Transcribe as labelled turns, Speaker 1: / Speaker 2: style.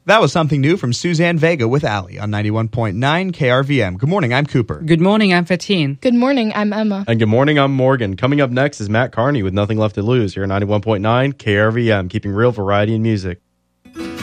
Speaker 1: That was Something New from Suzanne Vega with Allie on 91.9 KRVM. Good morning, I'm Cooper.
Speaker 2: Good morning, I'm Fatine.
Speaker 3: Good morning, I'm Emma.
Speaker 4: And good morning, I'm Morgan. Coming up next is Matt Carney with Nothing Left to Lose here at 91.9 KRVM, keeping real variety in music.